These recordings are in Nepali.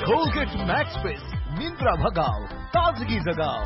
कोलगेट मैक्स फ्रेश निन्द्रा भगाओ ताजगी जगाओ।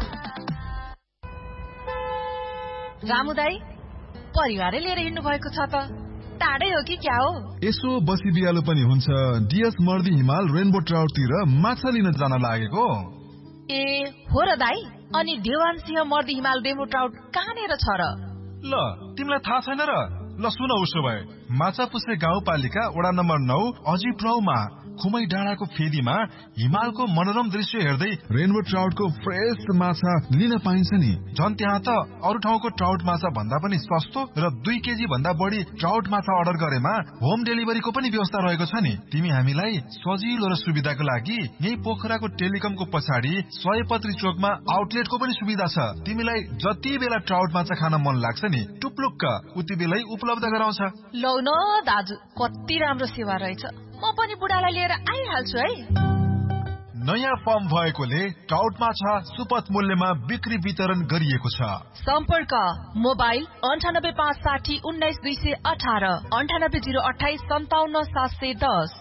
रामु दाई परिवारै लिएर हिँड्नु भएको छ त, टाढै हो कि क्या हो? यसो बसी बिहालो पनि हुन्छ। डिएस मर्दी हिमाल रेनबो ट्राउटतिर माछा लिन जान लागेको। ए हो र दाई, अनि देवान सिंह मर्दी हिमाल रेनबो ट्राउट कहाँनिर छ र? ल तिमीलाई थाहा छैन र? ल सुन, उसो भए माछापुछ्रे गाउँपालिका वडा नम्बर 9 अजिप्राउमा खुमै डाँडाको फेदीमा हिमालको मनोरम दृश्य हेर्दै रेनबो ट्राउटको फ्रेश माछा लिन पाइन्छ नि। झन् त्यहाँ त अरू ठाउँको ट्राउट माछा भन्दा पनि सस्तो र 2 केजी भन्दा बढी ट्राउट माछा अर्डर गरेमा होम डेलिभरीको पनि व्यवस्था रहेको छ नि। तिमी हामीलाई सजिलो र सुविधाको लागि यही पोखराको टेलिकमको पछाडि सयपत्री चोकमा आउटलेटको पनि सुविधा छ। तिमीलाई जति बेला ट्राउट माछा खान मन लाग्छ नि, टुप्लुक्क उति बेलै उपलब्ध गराउँछ। लौ न दाजु, कति राम्रो सेवा रहेछ। म पनि बुढालाई लिएर आइहाल्छु है। नयाँ फर्म भएकोले ट्राउट माछा सुपथ मूल्यमा बिक्री वितरण गरिएको छ। सम्पर्क मोबाइल 9856 19218 98028 57710।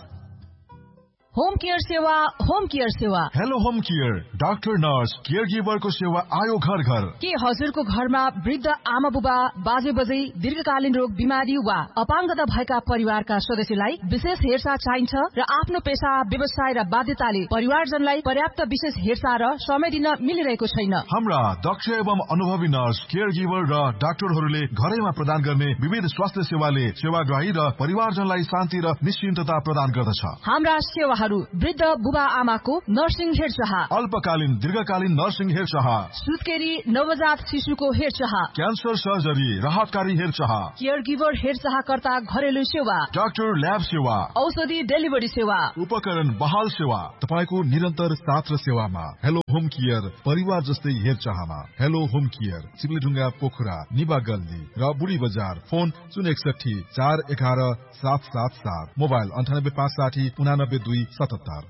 होम केयर सेवा, होम केयर सेवा। Hello home care, doctor nurse care गिभरको सेवा आयो घर घर। के हजुरको घरमा वृद्ध आमा बुबा बाजे बजै दीर्घकालीन रोग बिमारी वा अपाङ्गता भएका परिवारका सदस्यलाई विशेष हेरचाह चाहिन्छ र आफ्नो पेशा व्यवसाय र बाध्यताले परिवारजनलाई पर्याप्त विशेष हेरचाह र समय दिन मिलिरहेको छैन। हाम्रा दक्ष एवं अनुभवी नर्स केयर गिभर र डाक्टरहरूले घरैमा प्रदान गर्ने विविध स्वास्थ्य सेवाले सेवाग्राही र परिवारजनलाई शान्ति र निश्चिन्तता प्रदान गर्दछ। हाम्रा सेवाहरू वृद्ध बुबा आमाको नर्सिङ हेरचाह, अल्पकालीन दीर्घकालीन नर्सिङ हेरचाह, सुत्केरी नवजात शिशुको हेरचाह, क्यान्सर सर्जरी राहतकारी हेरचाह, केयर गिभर हेरचाहकर्ता घरेलु सेवा, डाक्टर ल्याब सेवा, औषधि डेलिभरी सेवा, उपकरण बहाल सेवा, तपाईको निरन्तर साथ र सेवामा। हेलो होम केयर, परिवार जस्तै हेरचाहमा। हेलो होम केयर, सिमलीढुङ्गा पोखरा निबा गल्ली र बुढी बजार। Phone 061 411 777, mobile 9856 89277।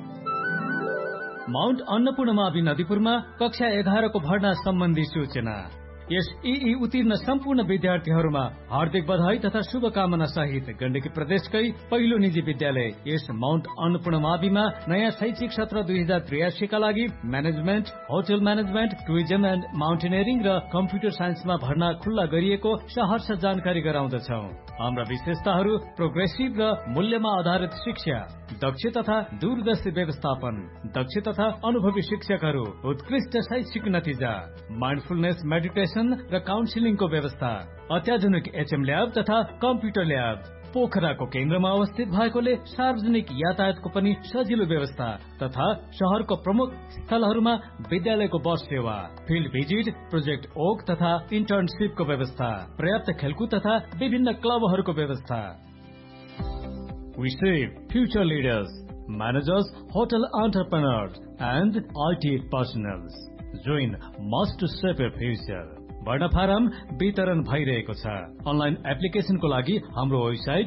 माउन्ट अन्नपूर्णमावि नदीपुरमा कक्षा 11 को भर्ना सम्बन्धी सूचना। यस ई उत्तीर्ण सम्पूर्ण विद्यार्थीहरूमा हार्दिक बधाई तथा शुभकामना सहित गण्डकी प्रदेशकै पहिलो निजी विद्यालय यस माउन्ट अन्नपूर्णमाविमा नयाँ शैक्षिक सत्र 2083 का लागि management, hotel management, tourism and mountaineering र कम्प्युटर साइन्समा भर्ना खुल्ला गरिएको सहर्ष जानकारी गराउँदछौ। हाम्रा विशेषताहरू प्रोग्रेसिभ र मूल्यमा आधारित शिक्षा, दक्ष तथा दूरदर्शी व्यवस्थापन, दक्ष तथा अनुभवी शिक्षकहरू, उत्कृष्ट शैक्षिक नतिजा, माइन्डफुलनेस मेडिटेसन र काउन्सिलिङको व्यवस्था, अत्याधुनिक एचएम ल्याब तथा कम्प्युटर ल्याब। पोखराको केन्द्रमा अवस्थित भएकोले सार्वजनिक यातायातको पनि सजिलो व्यवस्था तथा शहरको प्रमुख स्थलहरूमा विद्यालयको बस सेवा, फिल्ड भिजिट, प्रोजेक्ट ओक तथा इन्टर्नशिपको व्यवस्था, पर्याप्त खेलकुद तथा विभिन्न क्लबहरूको व्यवस्था। We save future leaders, managers, hotel entrepreneurs and IT personnel. Join us to save your future. भर्ना फारम वितरण भइरहेको छ। अनलाइन एप्लिकेशनको लागि हाम्रो वेबसाइट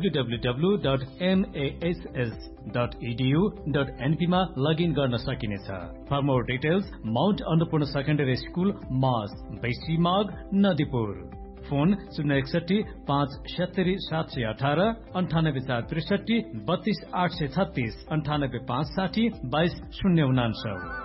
www.mass.edu.np मा लगइन गर्न सकिनेछ। For more details Mount Annapurna secondary school mass, बेसीमाग, Nadipur. Phone 061 570 718 98463 32 836 98560 22 099।